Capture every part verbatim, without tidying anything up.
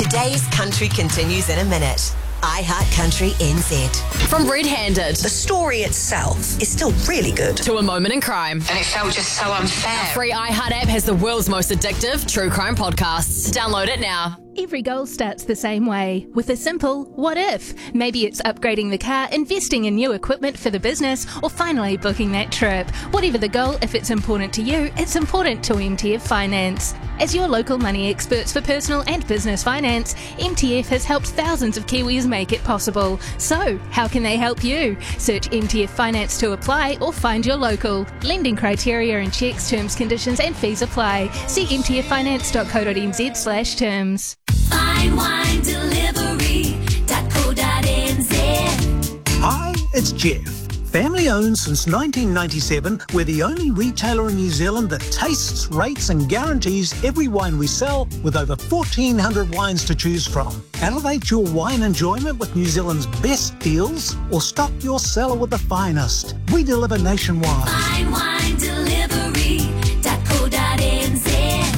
Today's country continues in a minute. iHeart Country N Z. From Red Handed The story itself is still really good. to A Moment in Crime, And it felt just so unfair. free iHeart app has the world's most addictive true crime podcasts. Download it now. Every goal starts the same way, with a simple what if. Maybe it's upgrading the car, investing in new equipment for the business, or finally booking that trip. Whatever the goal, if it's important to you, it's important to M T F Finance. As your local money experts for personal and business finance, M T F has helped thousands of Kiwis make it possible. So, how can they help you? Search M T F Finance to apply or find your local. Lending criteria and checks, terms, conditions and fees apply. See m t f finance dot co dot n z slash terms. Fine wine delivery dot co dot n z. Hi, it's Jeff. Family owned since nineteen ninety-seven, we're the only retailer in New Zealand that tastes, rates and guarantees every wine we sell with over fourteen hundred wines to choose from. Elevate your wine enjoyment with New Zealand's best deals or stock your cellar with the finest. We deliver nationwide. Fine wine delivery dot co dot n z.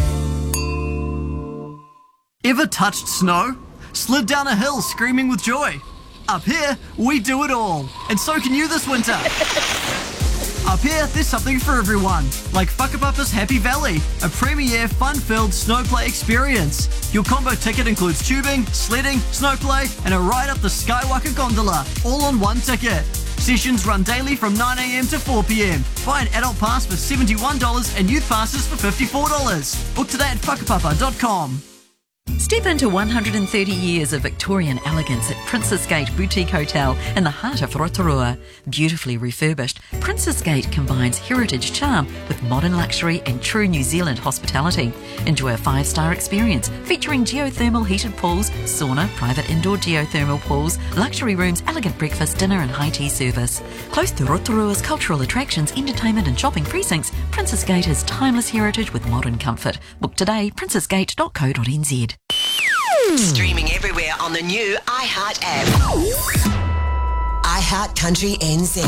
Ever touched snow? Slid down a hill screaming with joy? Up here, we do it all. And so can you this winter. Up here, there's something for everyone. Like Whakapapa's Happy Valley, a premier fun-filled snowplay experience. Your combo ticket includes tubing, sledding, snowplay, and a ride up the Skywalker gondola, all on one ticket. Sessions run daily from nine a m to four p m. Buy an adult pass for seventy-one dollars and youth passes for fifty-four dollars. Book today at whakapapa dot com. Step into one hundred thirty years of Victorian elegance at Princess Gate Boutique Hotel in the heart of Rotorua. Beautifully refurbished, Princess Gate combines heritage charm with modern luxury and true New Zealand hospitality. Enjoy a five-star experience featuring geothermal heated pools, sauna, private indoor geothermal pools, luxury rooms, elegant breakfast, dinner and high tea service. Close to Rotorua's cultural attractions, entertainment and shopping precincts, Princess Gate has timeless heritage with modern comfort. Book today, princess gate dot co dot n z. Streaming everywhere on the new iHeart app. iHeart Country N Z.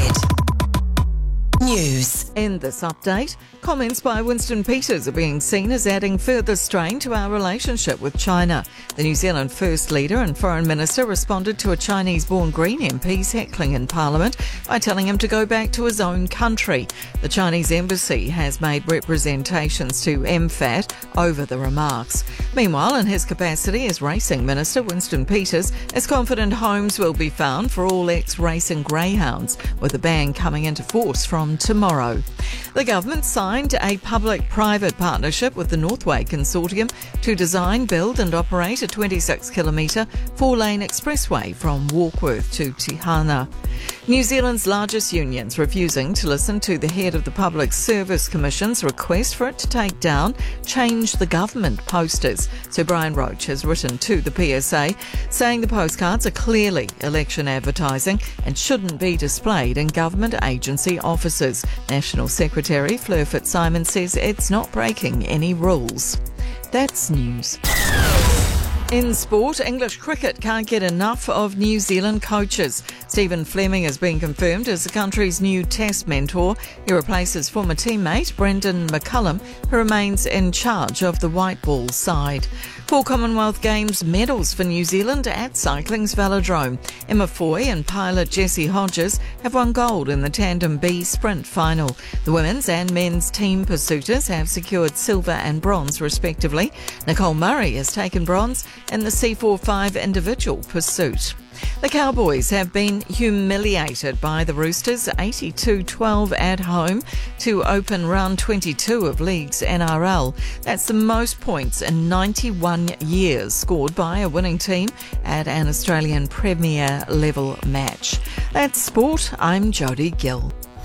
News. In this update, comments by Winston Peters are being seen as adding further strain to our relationship with China. The New Zealand First Leader and Foreign Minister responded to a Chinese-born Green M P's heckling in Parliament by telling him to go back to his own country. The Chinese embassy has made representations to M F A T over the remarks. Meanwhile, in his capacity as Racing Minister, Winston Peters is confident homes will be found for all ex-racing greyhounds, with the ban coming into force from tomorrow. The government signed a public-private partnership with the Northway Consortium to design, build and operate a twenty-six kilometre four-lane expressway from Warkworth to Tihana. New Zealand's largest unions refusing to listen to the head of the Public Service Commission's request for it to take down Change the Government posters. So Brian Roach has written to the P S A saying the postcards are clearly election advertising and shouldn't be displayed in government agency offices. National Secretary Fleur Fitzsimon says it's not breaking any rules. That's news. In sport, English cricket can't get enough of New Zealand coaches. Stephen Fleming has been confirmed as the country's new Test mentor. He replaces former teammate Brendan McCullum, who remains in charge of the white ball side. Four Commonwealth Games medals for New Zealand at cycling's velodrome. Emma Foy and pilot Jessie Hodges have won gold in the Tandem B sprint final. The women's and men's team pursuiters have secured silver and bronze respectively. Nicole Murray has taken bronze in the C forty-five individual pursuit. The Cowboys have been humiliated by the Roosters eighty-two twelve at home to open round twenty-two of League's N R L. That's the most points in ninety-one years scored by a winning team at an Australian Premier level match. That's sport. I'm Jodie Gill.